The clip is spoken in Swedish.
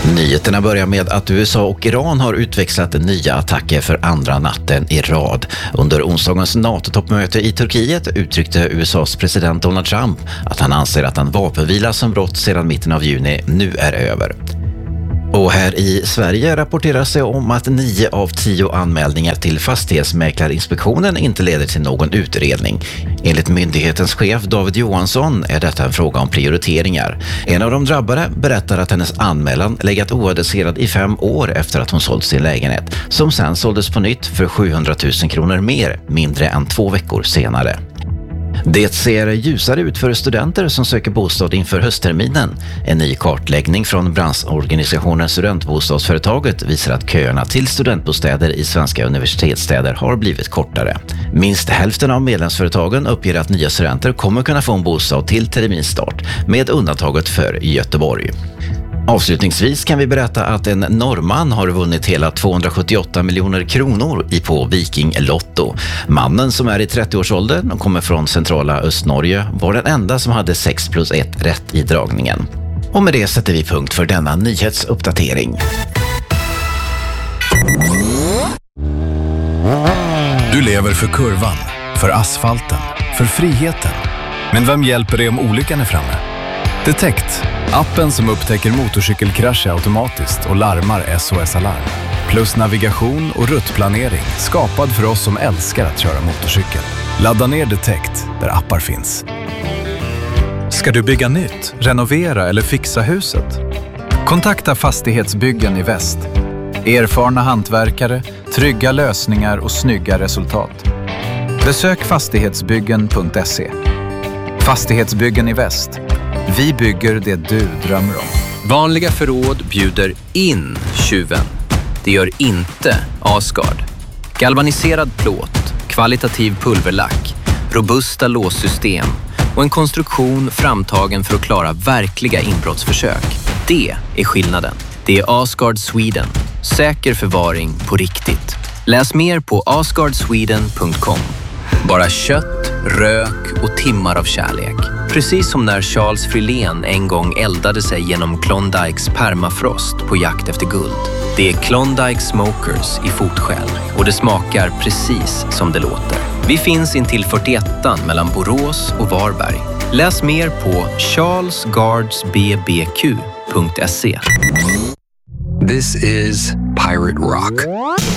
Nyheterna börjar med att USA och Iran har utväxlat nya attacker för andra natten i rad. Under onsdagens NATO-toppmöte i Turkiet uttryckte USAs president Donald Trump att han anser att en vapenvila som rått sedan mitten av juni nu är över. Och här i Sverige rapporteras det om att 9 av 10 anmälningar till Fastighetsmäklarinspektionen inte leder till någon utredning. Enligt myndighetens chef David Johansson är detta en fråga om prioriteringar. En av de drabbade berättar att hennes anmälan legat oadresserad i 5 år efter att hon sålt sin lägenhet, som sen såldes på nytt för 700 000 kronor mer, mindre än 2 veckor senare. Det ser ljusare ut för studenter som söker bostad inför höstterminen. En ny kartläggning från branschorganisationen Studentbostadsföretaget visar att köerna till studentbostäder i svenska universitetsstäder har blivit kortare. Minst hälften av medlemsföretagen uppger att nya studenter kommer kunna få en bostad till terminstart, med undantaget för Göteborg. Avslutningsvis kan vi berätta att en norrman har vunnit hela 278 miljoner kronor på Viking Lotto. Mannen, som är i 30-årsåldern och kommer från centrala Östnorge, var den enda som hade 6+1 rätt i dragningen. Och med det sätter vi punkt för denna nyhetsuppdatering. Du lever för kurvan, för asfalten, för friheten. Men vem hjälper dig om olyckan är framme? Detect, appen som upptäcker motorcykelkrascher automatiskt och larmar SOS-alarm. Plus navigation och ruttplanering, skapad för oss som älskar att köra motorcykel. Ladda ner Detect där appar finns. Ska du bygga nytt, renovera eller fixa huset? Kontakta Fastighetsbyggen i Väst. Erfarna hantverkare, trygga lösningar och snygga resultat. Besök fastighetsbyggen.se. Fastighetsbyggen i Väst. Vi bygger det du drömmer om. Vanliga förråd bjuder in tjuven. Det gör inte Asgard. Galvaniserad plåt, kvalitativ pulverlack, robusta låssystem och en konstruktion framtagen för att klara verkliga inbrottsförsök. Det är skillnaden. Det är Asgard Sweden. Säker förvaring på riktigt. Läs mer på asgardsweden.com. Bara kött, rök och timmar av kärlek. Precis som när Charles Frillén en gång eldade sig genom Klondikes permafrost på jakt efter guld. Det är Klondike Smokers i fotskäl och det smakar precis som det låter. Vi finns intill 41an mellan Borås och Varberg. Läs mer på charlesguardsbbq.se. This is Pirate Rock.